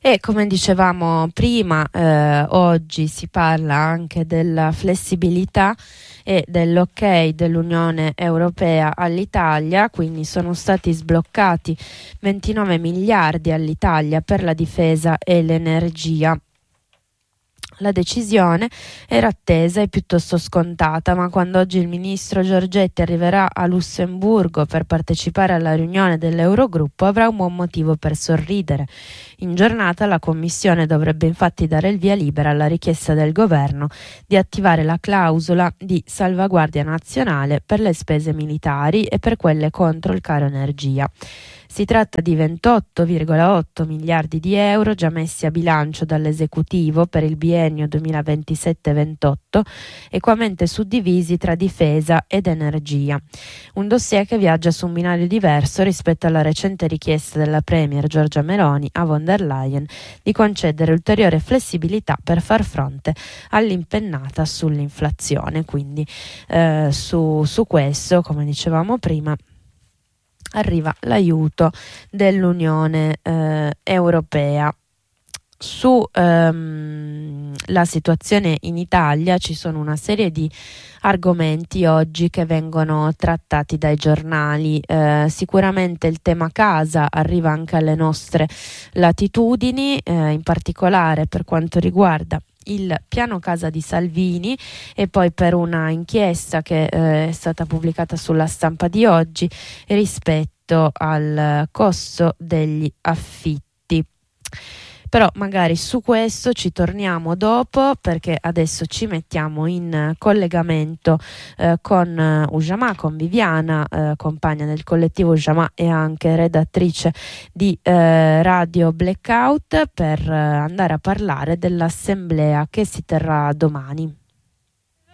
E come dicevamo prima, oggi si parla anche della flessibilità e dell'ok dell'Unione Europea all'Italia, quindi sono stati sbloccati 29 miliardi all'Italia per la difesa e l'energia. La decisione era attesa e piuttosto scontata, ma quando oggi il ministro Giorgetti arriverà a Lussemburgo per partecipare alla riunione dell'Eurogruppo avrà un buon motivo per sorridere. In giornata la Commissione dovrebbe infatti dare il via libera alla richiesta del governo di attivare la clausola di salvaguardia nazionale per le spese militari e per quelle contro il caro energia. Si tratta di 28,8 miliardi di euro già messi a bilancio dall'esecutivo per il biennio 2027-28, equamente suddivisi tra difesa ed energia. Un dossier che viaggia su un binario diverso rispetto alla recente richiesta della Premier Giorgia Meloni a von der Leyen di concedere ulteriore flessibilità per far fronte all'impennata sull'inflazione. Quindi su questo, come dicevamo prima, arriva l'aiuto dell'Unione Europea. La situazione in Italia ci sono una serie di argomenti oggi che vengono trattati dai giornali. Sicuramente il tema casa arriva anche alle nostre latitudini, in particolare per quanto riguarda il piano casa di Salvini e poi per una inchiesta che è stata pubblicata sulla Stampa di oggi rispetto al costo degli affitti. Però magari su questo ci torniamo dopo, perché adesso ci mettiamo in collegamento con Ujamaa, con Viviana, compagna del collettivo Ujamaa e anche redattrice di Radio Blackout, per andare a parlare dell'assemblea che si terrà domani.